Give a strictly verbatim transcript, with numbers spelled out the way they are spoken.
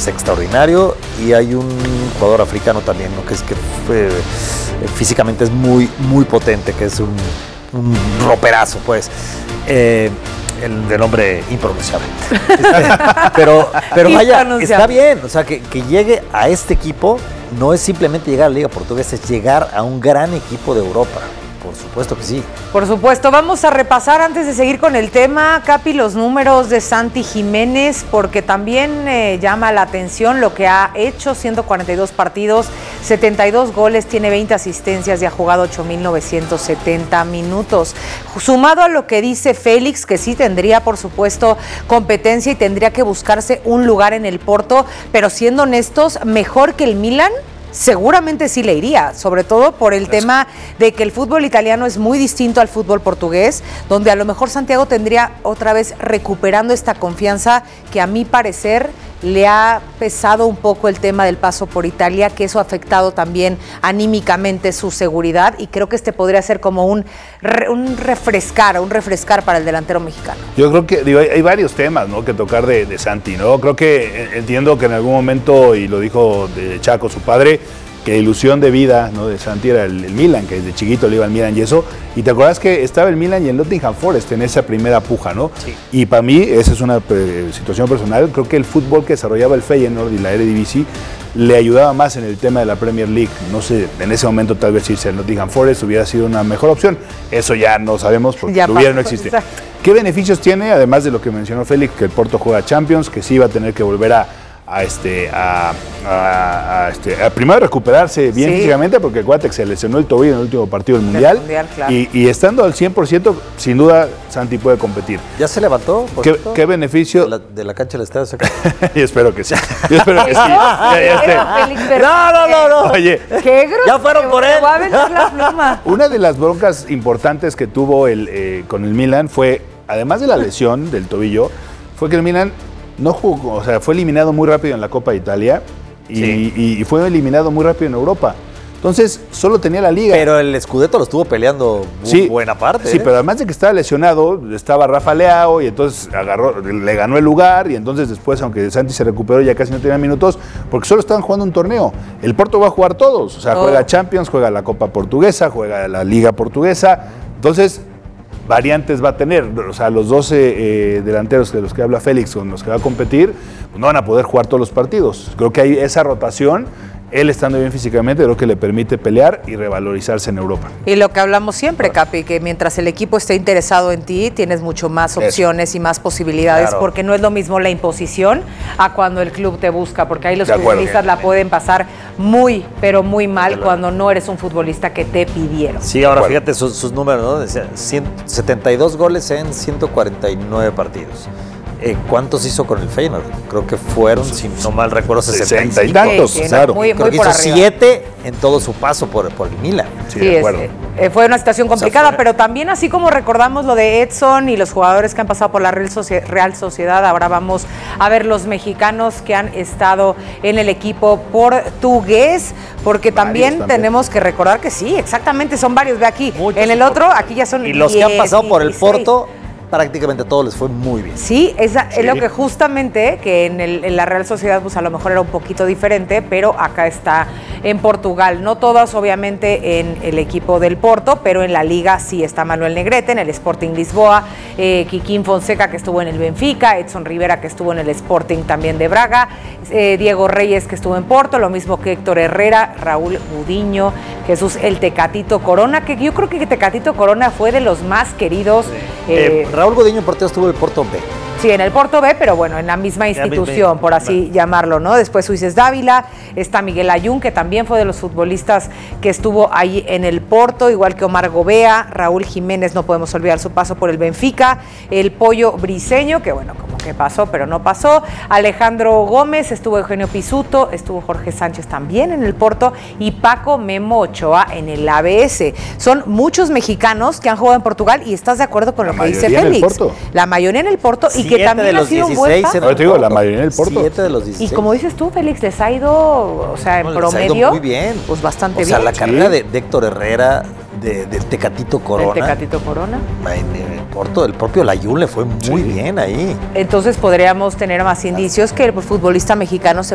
es extraordinario, y hay un jugador africano también, ¿no? que es que eh, físicamente es muy, muy potente, que es un, un roperazo, pues. Eh, el de nombre impronunciable. pero pero vaya, está bien, o sea, que, que llegue a este equipo no es simplemente llegar a la Liga Portuguesa, es llegar a un gran equipo de Europa. Por supuesto que sí. Por supuesto. Vamos a repasar, antes de seguir con el tema, Capi, los números de Santi Jiménez, porque también eh, llama la atención lo que ha hecho, ciento cuarenta y dos partidos, setenta y dos goles, tiene veinte asistencias y ha jugado ocho mil novecientos setenta minutos. Sumado a lo que dice Félix, que sí tendría, por supuesto, competencia y tendría que buscarse un lugar en el Porto, pero siendo honestos, mejor que el Milan, seguramente sí le iría, sobre todo por el Gracias. tema de que el fútbol italiano es muy distinto al fútbol portugués, donde a lo mejor Santiago tendría otra vez recuperando esta confianza que a mi parecer le ha pesado un poco el tema del paso por Italia, que eso ha afectado también anímicamente su seguridad, y creo que este podría ser como un, un refrescar, un refrescar para el delantero mexicano. Yo creo que digo, hay, hay varios temas, ¿no?, que tocar de, de Santi, ¿no? Creo que entiendo que en algún momento, y lo dijo de Chaco, su padre, que la ilusión de vida, ¿no?, de Santi era el, el Milan, que desde chiquito le iba al Milan y eso. Y te acuerdas que estaba el Milan y el Nottingham Forest en esa primera puja, ¿no? Sí. Y para mí, esa es una eh, situación personal, creo que el fútbol que desarrollaba el Feyenoord y la Eredivisie le ayudaba más en el tema de la Premier League. No sé, en ese momento tal vez irse al Nottingham Forest hubiera sido una mejor opción. Eso ya no sabemos porque ya lo hubiera no existe. Exacto. ¿Qué beneficios tiene? Además de lo que mencionó Félix, que el Porto juega Champions, que sí va a tener que volver a a este a, a, a, este, a primero recuperarse bien sí. físicamente, porque acuérdate que se lesionó el tobillo en el último partido del Mundial, mundial claro. y, y estando al cien por ciento, sin duda Santi puede competir. ¿Ya se levantó? ¿Qué, ¿Qué beneficio? De la, de la cancha del estadio. Yo espero que sí. Yo espero que sí. Ya, ya esté. No, no, no, no. Oye, qué grosero. Ya fueron por él. Va a aventar la pluma. Una de las broncas importantes que tuvo el, eh, con el Milan fue, además de la lesión del tobillo, fue que el Milan no jugó, o sea, fue eliminado muy rápido en la Copa de Italia y, sí. y, y fue eliminado muy rápido en Europa. Entonces, solo tenía la Liga. Pero el Scudetto lo estuvo peleando sí, buena parte. Sí, ¿eh? pero además de que estaba lesionado, estaba Rafa Leao y entonces agarró, le ganó el lugar, y entonces después, aunque Santi se recuperó, ya casi no tenía minutos, porque solo estaban jugando un torneo. El Porto va a jugar todos, o sea, oh. juega Champions, juega la Copa Portuguesa, juega la Liga Portuguesa. Entonces, variantes va a tener, o sea, los doce eh, delanteros de los que habla Félix, con los que va a competir, pues no van a poder jugar todos los partidos. Creo que hay esa rotación, él estando bien físicamente, creo que le permite pelear y revalorizarse en Europa. Y lo que hablamos siempre, Capi, que mientras el equipo esté interesado en ti, tienes mucho más opciones Eso. y más posibilidades, claro. porque no es lo mismo la imposición a cuando el club te busca, porque ahí los futbolistas la pueden pasar muy, pero muy mal cuando no eres un futbolista que te pidieron. Sí, ahora fíjate sus, sus números, ¿no? Decía, setenta y dos goles en ciento cuarenta y nueve partidos. Eh, ¿Cuántos hizo con el Feyenoord? Creo que fueron, si no mal recuerdo, sesenta y tantos, sí, claro. Muy, muy Creo que por hizo arriba. siete en todo su paso por, por el Milan. Sí, sí, de acuerdo. Es, eh, fue una situación complicada, o sea, fue... ¿eh? pero también así como recordamos lo de Edson y los jugadores que han pasado por la Real, Soci- Real Sociedad, ahora vamos a ver los mexicanos que han estado en el equipo portugués, porque también, también tenemos que recordar que sí, exactamente, son varios. Ve aquí, Muchos en el otro, aquí ya son Y los diez, que han pasado por el Porto, prácticamente a todos les fue muy bien. Sí, esa, sí. es lo que justamente, que en, el, en la Real Sociedad pues a lo mejor era un poquito diferente, pero acá está en Portugal. No todas, obviamente, en el equipo del Porto, pero en la Liga sí está Manuel Negrete, en el Sporting Lisboa, eh, Kikín Fonseca, que estuvo en el Benfica, Edson Rivera, que estuvo en el Sporting también de Braga, eh, Diego Reyes, que estuvo en Porto, lo mismo que Héctor Herrera, Raúl Gudiño, Jesús el Tecatito Corona, que yo creo que Tecatito Corona fue de los más queridos. Sí. Eh, eh, Raúl Gudiño en Porto estuvo en el Porto B. Sí, en el Porto B, pero bueno, en la misma institución, misma, por así bueno. llamarlo, ¿no? Después Ulises Dávila, está Miguel Ayun, que también fue de los futbolistas que estuvo ahí en el Porto, igual que Omar Gobea, Raúl Jiménez, no podemos olvidar su paso por el Benfica, el Pollo Briseño, que bueno, como que pasó, pero no pasó, Alejandro Gómez, estuvo Eugenio Pisuto, estuvo Jorge Sánchez también en el Porto, y Paco Memo Ochoa en el A B S. Son muchos mexicanos que han jugado en Portugal, y estás de acuerdo con la lo que dice Félix. La mayoría en el Porto, y que también ha sido un buen paso. Ahora te digo, la mayoría en el Porto. Siete de los dieciséis. Y como dices tú, Félix, les ha ido, o sea, en no, promedio, les ha ido muy bien. Pues bastante bien. O sea, la carrera sí. de, de Héctor Herrera, de, del Tecatito Corona. El Tecatito Corona. En, en el Porto, el propio Layún le fue muy sí. bien ahí. Entonces podríamos tener más indicios que el futbolista mexicano se